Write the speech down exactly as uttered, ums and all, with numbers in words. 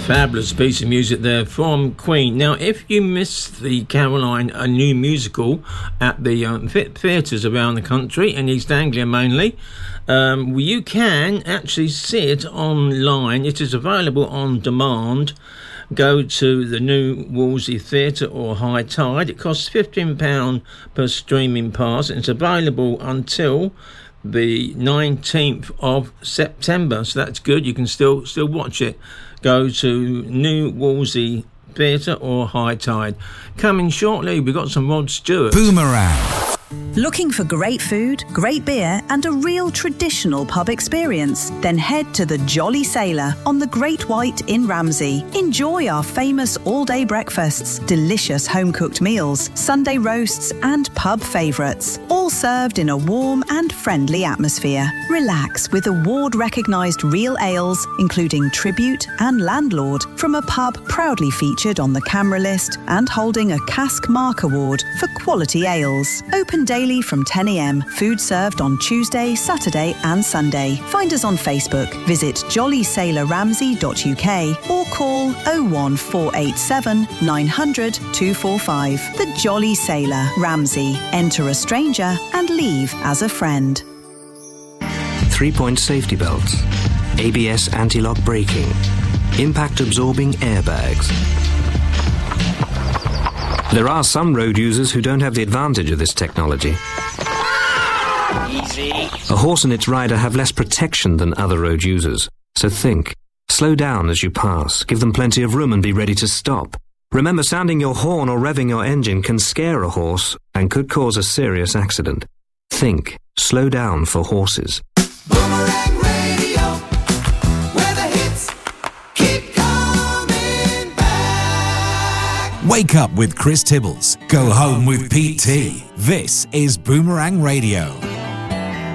Fabulous piece of music there from Queen. Now, if you missed the Caroline, a new musical at the um, theatres around the country, in East Anglia mainly, um, you can actually see it online. It is available on demand. Go to the new Wolsey Theatre or High Tide. It costs fifteen pounds per streaming pass, and it's available until the nineteenth of September, so that's good. You can still still watch it. Go to New Wolsey Theatre or High Tide. Coming shortly, we've got some Rod Stewart. Boomerang. Looking for great food, great beer and a real traditional pub experience? Then head to the Jolly Sailor on the Great White in Ramsey. Enjoy our famous all-day breakfasts, delicious home-cooked meals, Sunday roasts and pub favourites, all served in a warm and friendly atmosphere. Relax with award-recognised real ales, including Tribute and Landlord, from a pub proudly featured on the camera list and holding a Cask Mark Award for quality ales. Open daily from ten a.m. Food served on Tuesday, Saturday and Sunday. Find us on Facebook. Visit jolly sailor ramsey dot u k or call oh one four eight seven nine hundred two four five. The Jolly Sailor, Ramsey. Enter a stranger and leave as a friend. Three-point safety belts, A B S anti-lock braking, impact-absorbing airbags. There are some road users who don't have the advantage of this technology. Easy. A horse and its rider have less protection than other road users. So think. Slow down as you pass. Give them plenty of room and be ready to stop. Remember, sounding your horn or revving your engine can scare a horse and could cause a serious accident. Think. Slow down for horses. Boomerang Radio, where the hits keep coming back. Wake up with Chris Tibbles. Go home with Pete T. This is Boomerang Radio.